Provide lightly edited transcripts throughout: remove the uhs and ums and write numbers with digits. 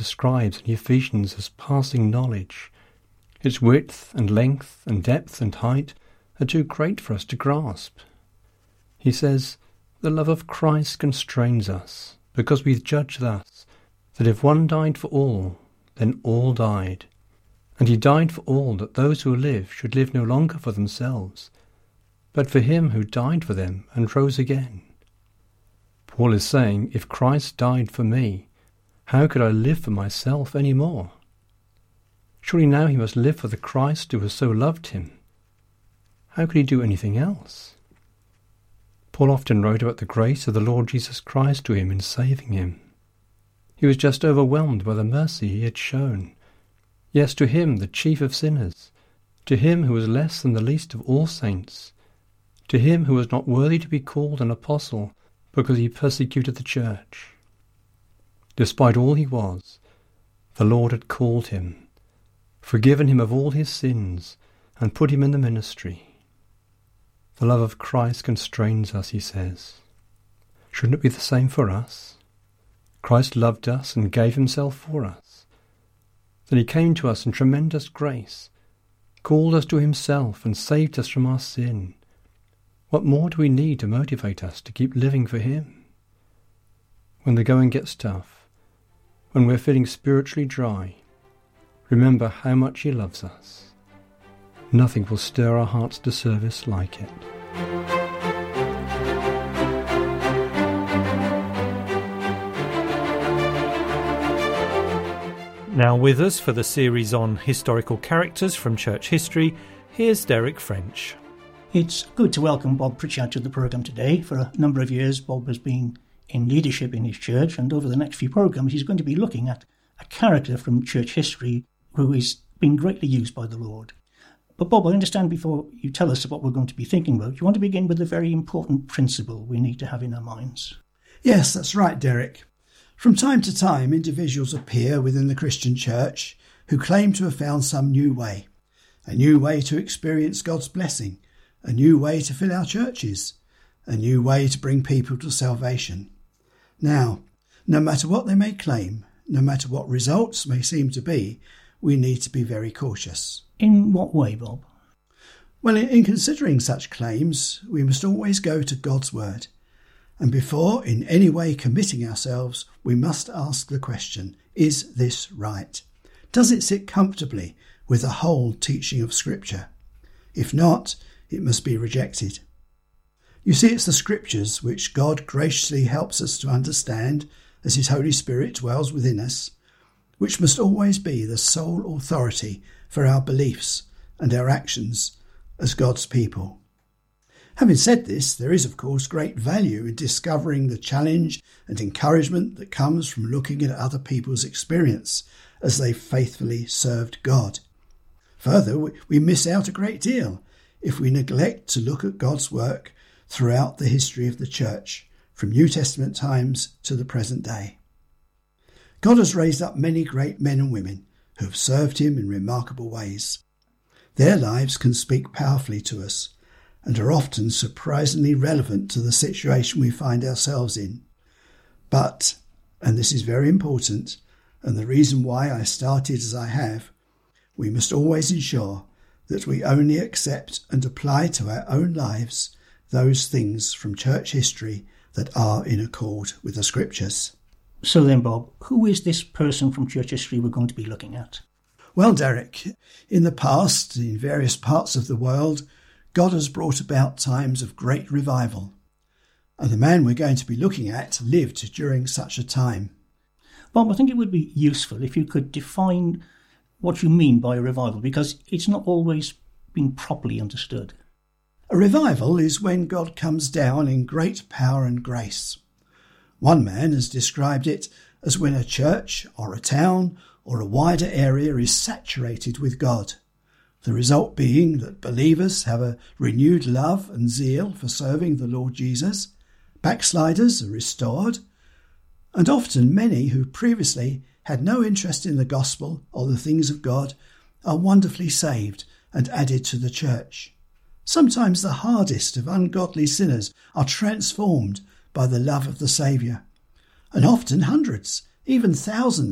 describes in Ephesians as passing knowledge. Its width and length and depth and height are too great for us to grasp. He says, "The love of Christ constrains us, because we judge thus, that if one died for all, then all died. And he died for all, that those who live should live no longer for themselves, but for him who died for them and rose again." Paul is saying, if Christ died for me, how could I live for myself any more? Surely now he must live for the Christ who has so loved him. How could he do anything else? Paul often wrote about the grace of the Lord Jesus Christ to him in saving him. He was just overwhelmed by the mercy he had shown. Yes, to him, the chief of sinners, to him who was less than the least of all saints, to him who was not worthy to be called an apostle because he persecuted the church. Despite all he was, the Lord had called him, forgiven him of all his sins, and put him in the ministry. The love of Christ constrains us, he says. Shouldn't it be the same for us? Christ loved us and gave himself for us. Then he came to us in tremendous grace, called us to himself and saved us from our sin. What more do we need to motivate us to keep living for him? When the going gets tough, when we're feeling spiritually dry, remember how much he loves us. Nothing will stir our hearts to service like it. Now with us for the series on historical characters from church history, here's Derek French. It's good to welcome Bob Pritchard to the programme today. For a number of years, Bob has been in leadership in his church, and over the next few programmes he's going to be looking at a character from church history who has been greatly used by the Lord. But Bob, I understand before you tell us what we're going to be thinking about, you want to begin with a very important principle we need to have in our minds. Yes, that's right, Derek. From time to time, individuals appear within the Christian church who claim to have found some new way, a new way to experience God's blessing, a new way to fill our churches, a new way to bring people to salvation. Now, no matter what they may claim, no matter what results may seem to be, we need to be very cautious. In what way, Bob? Well, in considering such claims, we must always go to God's word. And before in any way committing ourselves, we must ask the question, is this right? Does it sit comfortably with the whole teaching of Scripture? If not, it must be rejected. You see, it's the Scriptures which God graciously helps us to understand as his Holy Spirit dwells within us, which must always be the sole authority for our beliefs and our actions as God's people. Having said this, there is, of course, great value in discovering the challenge and encouragement that comes from looking at other people's experience as they faithfully served God. Further, we miss out a great deal if we neglect to look at God's work throughout the history of the church, from New Testament times to the present day. God has raised up many great men and women who have served him in remarkable ways. Their lives can speak powerfully to us and are often surprisingly relevant to the situation we find ourselves in. But, and this is very important, and the reason why I started as I have, we must always ensure that we only accept and apply to our own lives those things from church history that are in accord with the Scriptures. So then, Bob, who is this person from church history we're going to be looking at? Well, Derek, in the past, in various parts of the world, God has brought about times of great revival. And the man we're going to be looking at lived during such a time. Bob, I think it would be useful if you could define what you mean by a revival, because it's not always been properly understood. A revival is when God comes down in great power and grace. One man has described it as when a church or a town or a wider area is saturated with God. The result being that believers have a renewed love and zeal for serving the Lord Jesus, backsliders are restored, and often many who previously had no interest in the gospel or the things of God are wonderfully saved and added to the church. Sometimes the hardest of ungodly sinners are transformed by the love of the Saviour, and often hundreds, even thousands,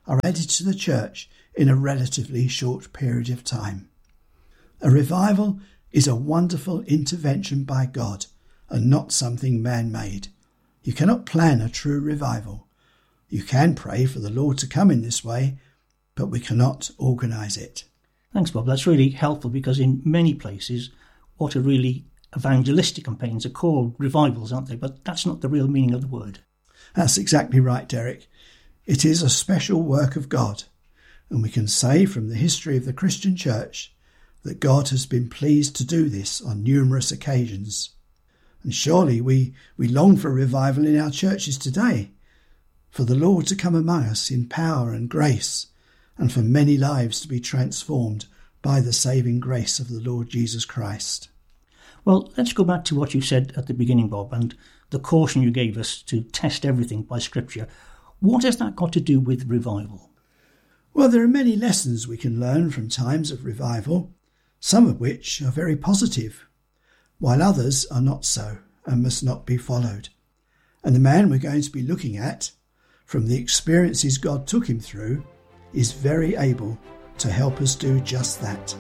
are added to the church in a relatively short period of time. A revival is a wonderful intervention by God and not something man-made. You cannot plan a true revival. You can pray for the Lord to come in this way, but we cannot organise it. Thanks, Bob. That's really helpful, because in many places what are really evangelistic campaigns are called revivals, aren't they? But that's not the real meaning of the word. That's exactly right, Derek. It is a special work of God, and we can say from the history of the Christian church that God has been pleased to do this on numerous occasions. And surely we long for revival in our churches today, for the Lord to come among us in power and grace, and for many lives to be transformed by the saving grace of the Lord Jesus Christ. Well, let's go back to what you said at the beginning, Bob, and the caution you gave us to test everything by Scripture. What has that got to do with revival? Well, there are many lessons we can learn from times of revival, some of which are very positive, while others are not so and must not be followed. And the man we're going to be looking at, from the experiences God took him through, is very able to help us do just that.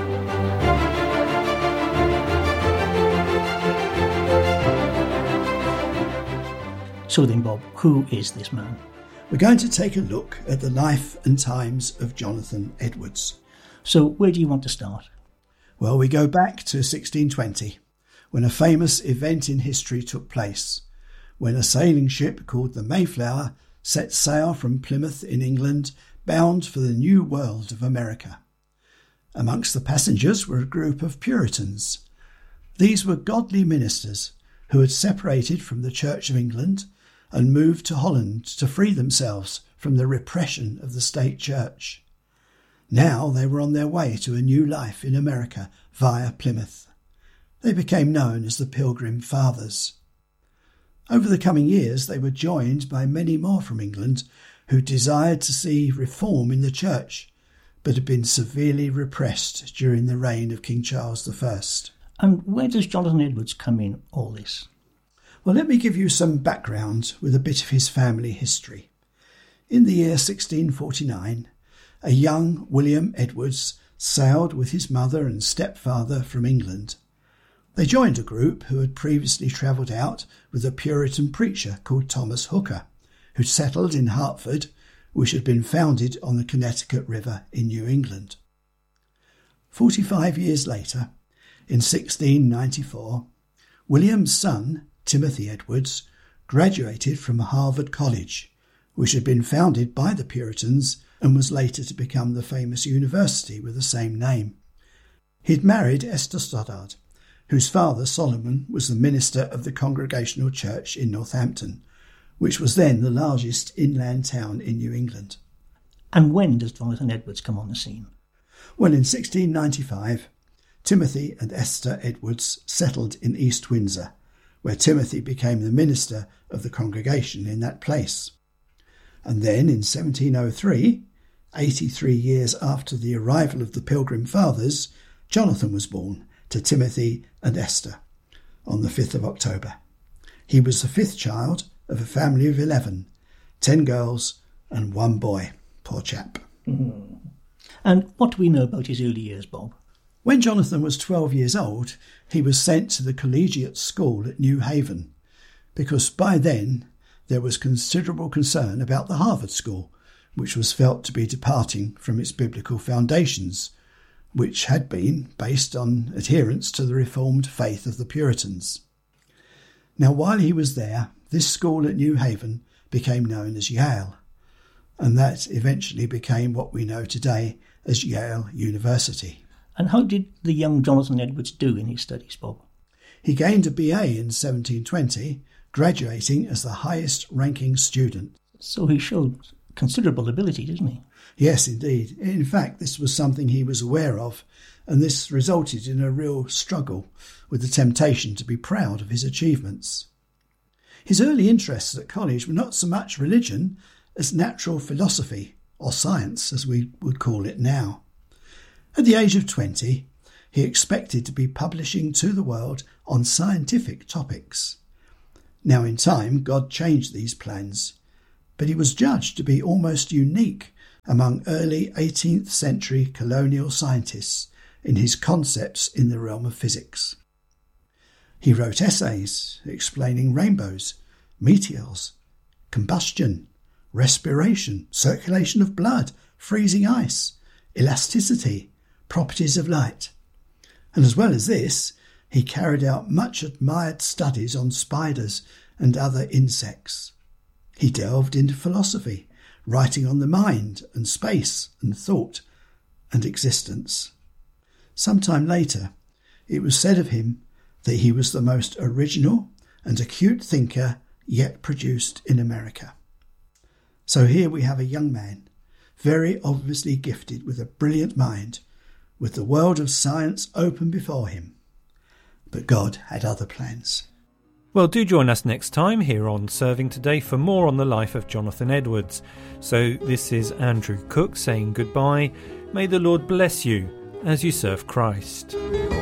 So then, Bob, who is this man? We're going to take a look at the life and times of Jonathan Edwards. So where do you want to start? Well, we go back to 1620, when a famous event in history took place, when a sailing ship called the Mayflower set sail from Plymouth in England, bound for the New World of America. Amongst the passengers were a group of Puritans. These were godly ministers who had separated from the Church of England and moved to Holland to free themselves from the repression of the state church. Now they were on their way to a new life in America via Plymouth. They became known as the Pilgrim Fathers. Over the coming years, they were joined by many more from England who desired to see reform in the church, but had been severely repressed during the reign of King Charles I. And where does Jonathan Edwards come in all this? Well, let me give you some background with a bit of his family history. In the year 1649, a young William Edwards sailed with his mother and stepfather from England. They joined a group who had previously travelled out with a Puritan preacher called Thomas Hooker, who settled in Hartford, which had been founded on the Connecticut River in New England. 45 years later, in 1694, William's son, Timothy Edwards, graduated from Harvard College, which had been founded by the Puritans and was later to become the famous university with the same name. He'd married Esther Stoddard, whose father, Solomon, was the minister of the Congregational Church in Northampton, which was then the largest inland town in New England. And when does Jonathan Edwards come on the scene? Well, in 1695, Timothy and Esther Edwards settled in East Windsor, where Timothy became the minister of the congregation in that place. And then in 1703, 83 years after the arrival of the Pilgrim Fathers, Jonathan was born to Timothy and Esther on the 5th of October. He was the fifth child of a family of 11, 10 girls and 1 boy. Poor chap. Mm-hmm. And what do we know about his early years, Bob? When Jonathan was 12 years old, he was sent to the collegiate school at New Haven, because by then there was considerable concern about the Harvard School, which was felt to be departing from its biblical foundations, which had been based on adherence to the Reformed faith of the Puritans. Now, while he was there, this school at New Haven became known as Yale, and that eventually became what we know today as Yale University. And how did the young Jonathan Edwards do in his studies, Bob? He gained a BA in 1720, graduating as the highest-ranking student. So he showed considerable ability, didn't he? Yes, indeed. In fact, this was something he was aware of, and this resulted in a real struggle with the temptation to be proud of his achievements. His early interests at college were not so much religion as natural philosophy, or science, as we would call it now. At the age of 20, he expected to be publishing to the world on scientific topics. Now, in time, God changed these plans, but he was judged to be almost unique among early 18th century colonial scientists in his concepts in the realm of physics. He wrote essays explaining rainbows, meteors, combustion, respiration, circulation of blood, freezing ice, elasticity, properties of light. And as well as this, he carried out much admired studies on spiders and other insects. He delved into philosophy, writing on the mind and space and thought and existence. Sometime later, it was said of him that he was the most original and acute thinker yet produced in America. So here we have a young man, very obviously gifted with a brilliant mind, with the world of science open before him. But God had other plans. Well, do join us next time here on Serving Today for more on the life of Jonathan Edwards. So this is Andrew Cook saying goodbye. May the Lord bless you as you serve Christ.